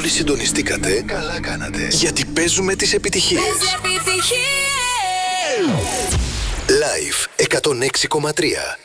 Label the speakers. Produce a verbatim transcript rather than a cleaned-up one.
Speaker 1: όλοι συντονιστήκατε, καλά κάνατε. Γιατί παίζουμε τις επιτυχίες.
Speaker 2: Επιτυχίες!
Speaker 1: Live εκατόν έξι κόμμα τρία.